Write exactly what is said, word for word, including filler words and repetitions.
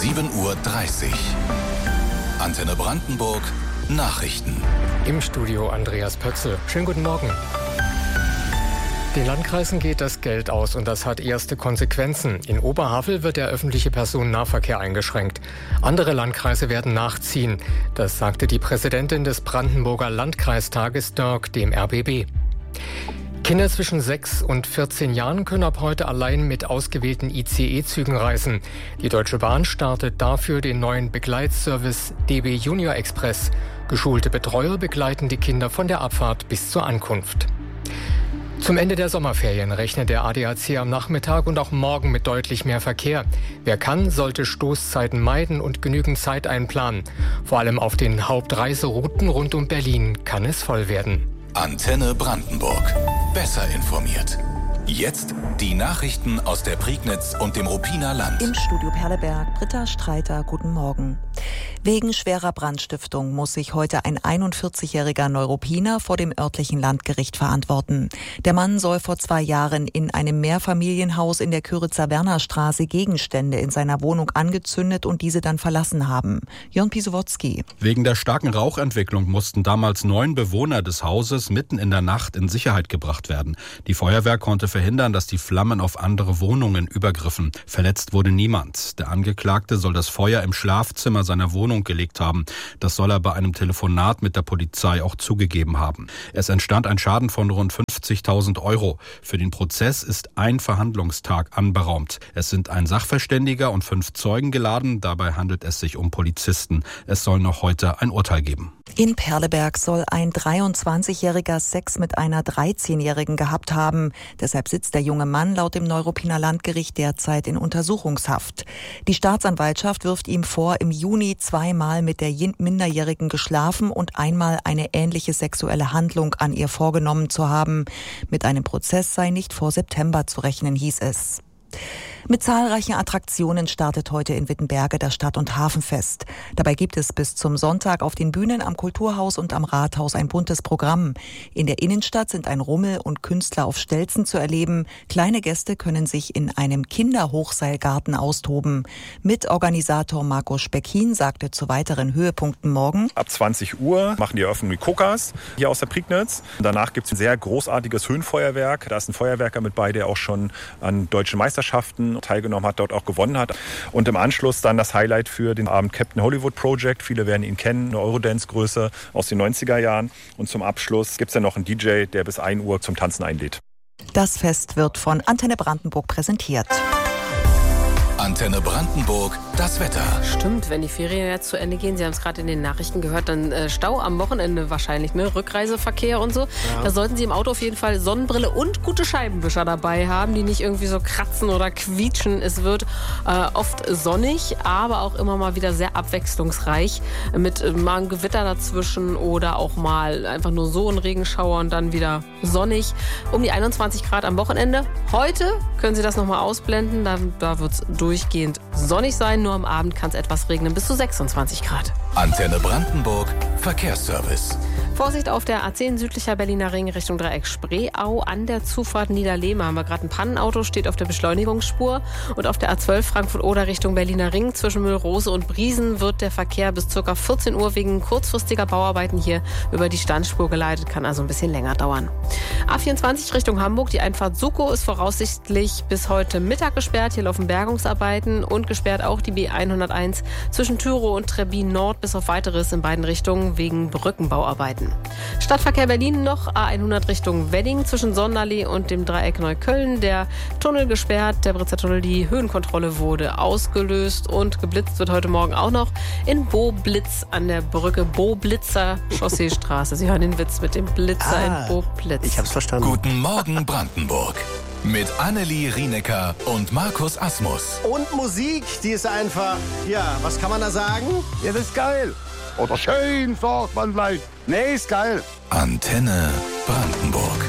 sieben Uhr dreißig. Antenne Brandenburg Nachrichten. Im Studio Andreas Pötzl. Schönen guten Morgen. Den Landkreisen geht das Geld aus und das hat erste Konsequenzen. In Oberhavel wird der öffentliche Personennahverkehr eingeschränkt. Andere Landkreise werden nachziehen. Das sagte die Präsidentin des Brandenburger Landkreistages Dörk dem R B B. Kinder zwischen sechs und vierzehn Jahren können ab heute allein mit ausgewählten I C E-Zügen reisen. Die Deutsche Bahn startet dafür den neuen Begleitservice D B Junior Express. Geschulte Betreuer begleiten die Kinder von der Abfahrt bis zur Ankunft. Zum Ende der Sommerferien rechnet der A D A C am Nachmittag und auch morgen mit deutlich mehr Verkehr. Wer kann, sollte Stoßzeiten meiden und genügend Zeit einplanen. Vor allem auf den Hauptreiserouten rund um Berlin kann es voll werden. Antenne Brandenburg. Besser informiert. Jetzt die Nachrichten aus der Prignitz und dem Ruppiner Land. Im Studio Perleberg, Britta Streiter, guten Morgen. Wegen schwerer Brandstiftung muss sich heute ein einundvierzigjähriger Neuruppiner vor dem örtlichen Landgericht verantworten. Der Mann soll vor zwei Jahren in einem Mehrfamilienhaus in der Kyritzer-Werner-Straße Gegenstände in seiner Wohnung angezündet und diese dann verlassen haben. Jörn Pisowotzki. Wegen der starken Rauchentwicklung mussten damals neun Bewohner des Hauses mitten in der Nacht in Sicherheit gebracht werden. Die Feuerwehr konnte verhindern, dass die Flammen auf andere Wohnungen übergriffen. Verletzt wurde niemand. Der Angeklagte soll das Feuer im Schlafzimmer seiner Wohnung gelegt haben. Das soll er bei einem Telefonat mit der Polizei auch zugegeben haben. Es entstand ein Schaden von rund fünfzigtausend Euro. Für den Prozess ist ein Verhandlungstag anberaumt. Es sind ein Sachverständiger und fünf Zeugen geladen. Dabei handelt es sich um Polizisten. Es soll noch heute ein Urteil geben. In Perleberg soll ein dreiundzwanzigjähriger Sex mit einer dreizehnjährigen gehabt haben. Deshalb sitzt der junge Mann laut dem Neuruppiner Landgericht derzeit in Untersuchungshaft. Die Staatsanwaltschaft wirft ihm vor, im Juni zweimal mit der Minderjährigen geschlafen und einmal eine ähnliche sexuelle Handlung an ihr vorgenommen zu haben. Mit einem Prozess sei nicht vor September zu rechnen, hieß es. Mit zahlreichen Attraktionen startet heute in Wittenberge das Stadt- und Hafenfest. Dabei gibt es bis zum Sonntag auf den Bühnen am Kulturhaus und am Rathaus ein buntes Programm. In der Innenstadt sind ein Rummel und Künstler auf Stelzen zu erleben. Kleine Gäste können sich in einem Kinderhochseilgarten austoben. Mitorganisator Marco Speckin sagte zu weiteren Höhepunkten morgen. Ab zwanzig Uhr machen die Eröffnung die Kokas hier aus der Prignitz. Danach gibt es ein sehr großartiges Höhenfeuerwerk. Da ist ein Feuerwerker mit bei, der auch schon an deutschen Meisterschaften teilgenommen hat, dort auch gewonnen hat. Und im Anschluss dann das Highlight für den Abend Captain Hollywood Project. Viele werden ihn kennen, eine Eurodance-Größe aus den neunziger Jahren. Und zum Abschluss gibt es dann noch einen D J, der bis ein Uhr zum Tanzen einlädt. Das Fest wird von Antenne Brandenburg präsentiert. Antenne Brandenburg, das Wetter. Stimmt, wenn die Ferien jetzt zu Ende gehen, Sie haben es gerade in den Nachrichten gehört, dann äh, Stau am Wochenende wahrscheinlich, ne? Rückreiseverkehr und so. Ja. Da sollten Sie im Auto auf jeden Fall Sonnenbrille und gute Scheibenwischer dabei haben, die nicht irgendwie so kratzen oder quietschen. Es wird äh, oft sonnig, aber auch immer mal wieder sehr abwechslungsreich mit äh, mal einem Gewitter dazwischen oder auch mal einfach nur so ein Regenschauer und dann wieder sonnig. Um die einundzwanzig Grad am Wochenende. Heute können Sie das nochmal ausblenden, da, da wird es durchgehend sonnig sein, nur am Abend kann es etwas regnen, bis zu sechsundzwanzig Grad. Antenne Brandenburg, Verkehrsservice. Vorsicht auf der A zehn südlicher Berliner Ring Richtung Dreieck Spreeau. An der Zufahrt Niederlehme haben wir gerade ein Pannenauto, steht auf der Beschleunigungsspur. Und auf der A zwölf Frankfurt-Oder Richtung Berliner Ring zwischen Müllrose und Briesen wird der Verkehr bis ca. vierzehn Uhr wegen kurzfristiger Bauarbeiten hier über die Standspur geleitet. Kann also ein bisschen länger dauern. A vierundzwanzig Richtung Hamburg. Die Einfahrt Suckow ist voraussichtlich bis heute Mittag gesperrt. Hier laufen Bergungsarbeiten und gesperrt auch die B hunderteins zwischen Thürow und Trebbin Nord bis auf Weiteres in beiden Richtungen wegen Brückenbauarbeiten. Stadtverkehr Berlin noch, A hundert Richtung Wedding zwischen Sonnenallee und dem Dreieck Neukölln. Der Tunnel gesperrt, der Britzer Tunnel, die Höhenkontrolle wurde ausgelöst und geblitzt wird heute Morgen auch noch in Boblitz an der Brücke Boblitzer Chausseestraße. Sie hören den Witz mit dem Blitzer ah, in Boblitz. Ich hab's verstanden. Guten Morgen Brandenburg. Mit Annelie Rienecker und Markus Asmus. Und Musik, die ist einfach, ja, was kann man da sagen? Ja, das ist geil. Oder schön, sagt man vielleicht. Nee, ist geil. Antenne Brandenburg.